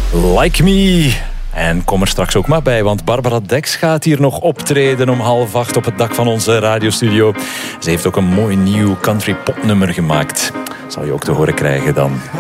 Like Me. En kom er straks ook maar bij, want Barbara Dex gaat hier nog optreden om 7:30 op het dak van onze radiostudio. Ze heeft ook een mooi nieuw country popnummer gemaakt. Zal je ook te horen krijgen dan.